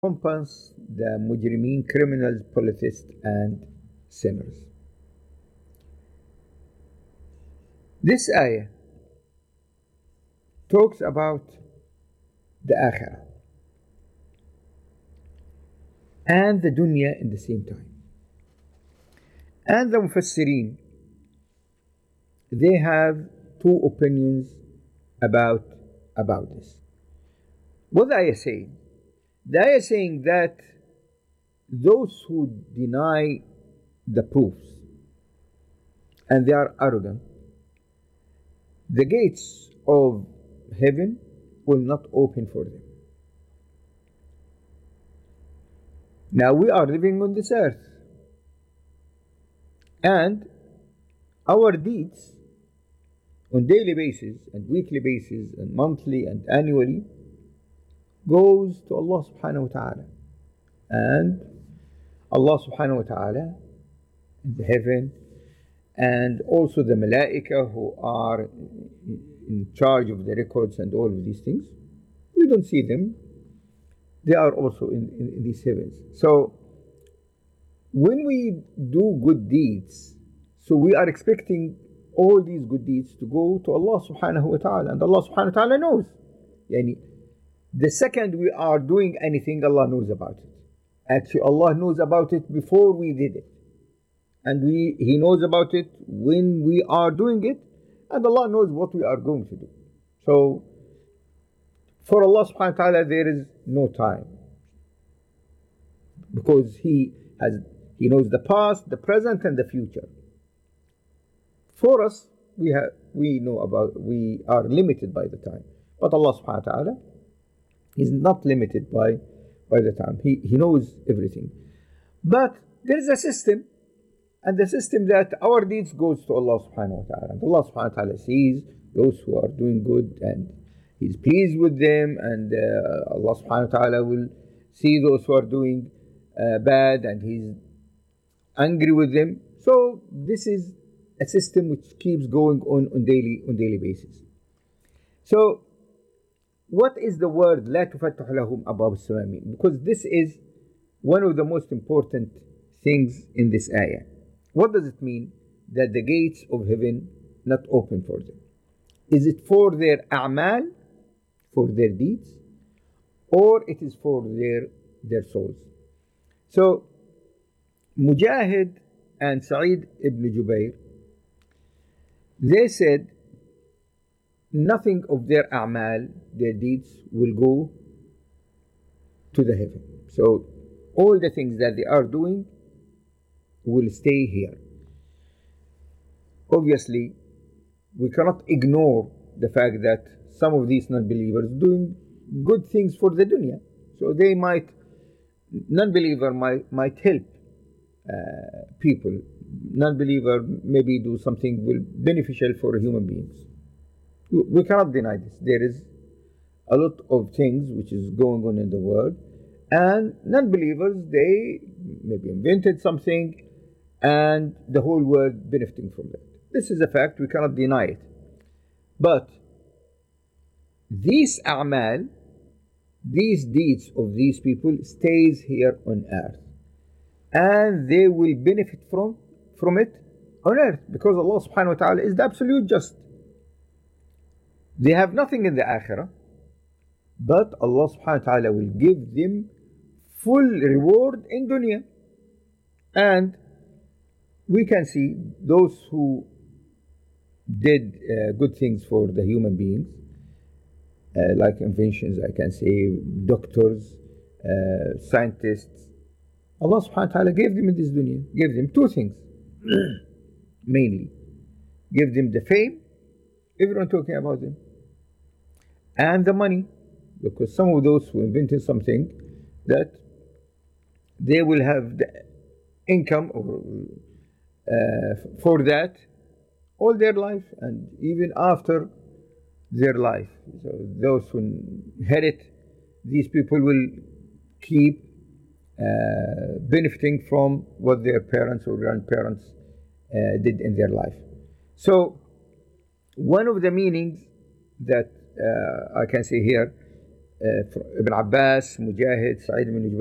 encompass the mujrimeen, criminals, polytheists, and sinners. This ayah talks about the akhirah and the dunya in the same time. And the mufassirin, they have two opinions about this. What the ayah saying? The ayah is saying that those who deny the proofs and they are arrogant, the gates of heaven will not open for them. Now we are living on this earth, and our deeds on daily basis and weekly basis and monthly and annually goes to Allah subhanahu wa ta'ala. And Allah subhanahu wa ta'ala in the heaven, and also the malaika who are in charge of the records and all of these things, we don't see them. They are also in these heavens. So when we do good deeds, so we are expecting all these good deeds to go to Allah subhanahu wa ta'ala, and Allah subhanahu wa ta'ala knows. Yani, the second we are doing anything, Allah knows about it. Actually, Allah knows about it before we did it. And He knows about it when we are doing it, and Allah knows what we are going to do. So, for Allah subhanahu wa ta'ala, there is no time. Because He knows the past, the present, and the future. For us, we are limited by the time. But Allah subhanahu wa ta'ala is not limited by the time. He knows everything. But there is a system, and the system that our deeds goes to Allah subhanahu wa ta'ala. And Allah subhanahu wa ta'ala sees those who are doing good, and He's pleased with them, and Allah subhanahu wa ta'ala will see those who are doing bad, and He's angry with them. So this is a system which keeps going on daily basis. So what is the word لا تفتح لهم أبواب السماء mean? Because this is one of the most important things in this ayah. What does it mean that the gates of heaven not open for them? Is it for their a'mal, for their deeds, or it is for their souls? So Mujahid and Sa'id ibn Jubair, they said nothing of their a'mal, their deeds, will go to the heaven. So all the things that they are doing will stay here. Obviously, we cannot ignore the fact that some of these non-believers doing good things for the dunya. So they non-believer might help people. Non-believer maybe do something will beneficial for human beings. We cannot deny this. There is a lot of things which is going on in the world, and non-believers, they maybe invented something, and the whole world benefiting from that. This is a fact, we cannot deny it. But these a'mal, these deeds of these people stays here on earth, and they will benefit from it on earth, because Allah subhanahu wa ta'ala is the absolute just. They have nothing in the akhirah, but Allah subhanahu wa ta'ala will give them full reward in dunya. And we can see those who did good things for the human beings, like inventions, I can say, doctors, scientists. Allah subhanahu wa ta'ala gave them in this dunya, gave them two things, mainly. Give them the fame, everyone talking about them, and the money, because some of those who invented something, that they will have the income for that all their life, and even after their life. So those who inherit, these people will keep benefiting from what their parents or grandparents did in their life. So one of the meanings that I can say here ابن عباس, Mujahid, Sa'id ibn Jubayr,